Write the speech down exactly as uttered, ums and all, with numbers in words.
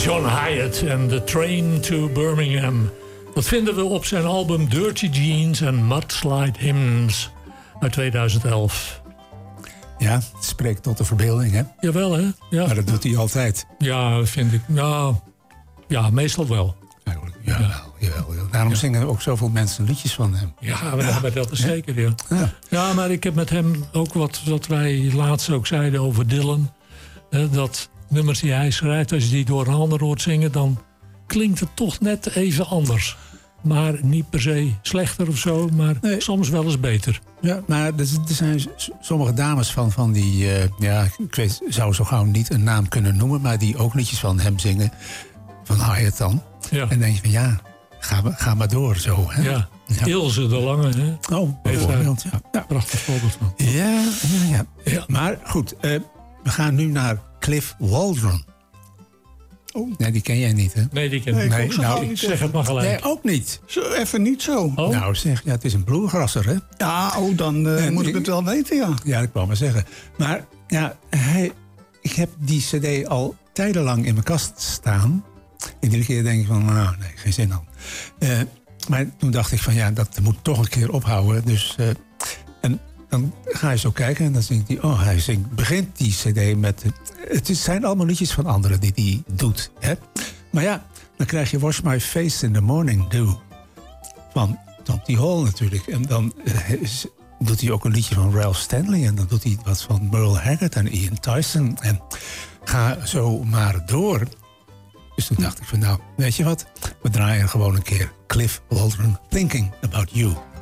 John Hyatt en The Train to Birmingham. Dat vinden we op zijn album Dirty Jeans en Mudslide Hymns uit tweeduizend elf. Ja, het spreekt tot de verbeelding, hè? Jawel, hè? Ja. Maar dat doet hij altijd. Ja, dat vind ik. Ja, ja meestal wel. Eigenlijk, ja, ja. Jawel, jawel. Daarom ja. zingen ook zoveel mensen liedjes van hem. Ja, we hebben dat is zeker, ja. Ja. Ja, maar ik heb met hem ook wat, wat wij laatst ook zeiden over Dylan. Hè, dat nummers die hij schrijft, als je die door een ander hoort zingen, dan klinkt het toch net even anders. Maar niet per se slechter of zo, maar nee. soms wel eens beter. Ja, maar er zijn sommige dames van, van die... Uh, ja, ik weet, zou zo gauw niet een naam kunnen noemen, maar die ook liedjes van hem zingen. Van Hyatt dan. Ja. En dan denk je van ja, ga, ga maar door zo. Hè? Ja, ja. Ilse de Lange. Hè? Oh, bijvoorbeeld. Ja. Ja, prachtig voorbeeld van. Ja, ja, ja. ja. Maar goed, uh, we gaan nu naar Cliff Waldron. Oh. Nee, die ken jij niet, hè? Nee, die ken nee, ik nee, ook nou, niet. Zeg het maar gelijk. Nee, ook niet. Zo, even niet zo. Oh. Nou zeg, ja, het is een bluegrasser, hè? Ja, oh, dan uh, moet ik het wel weten, ja. Ja, dat kwam maar zeggen. Maar ja, hij, ik heb die cd al tijdenlang in mijn kast staan. Iedere keer denk ik van, nou, nee, geen zin aan. Uh, maar toen dacht ik van, ja, dat moet toch een keer ophouden. Dus, uh, en dan ga je zo kijken en dan zingt hij... Oh, hij zingt, begint die cd met... Het zijn allemaal liedjes van anderen die hij doet. Hè? Maar ja, dan krijg je Wash My Face in the Morning Dew. Van Tom T. Hall natuurlijk. En dan uh, is, doet hij ook een liedje van Ralph Stanley. En dan doet hij wat van Merle Haggard en Ian Tyson. En ga zo maar door. Dus toen dacht ik van, nou, weet je wat? We draaien gewoon een keer Cliff Waldron, Thinking About You.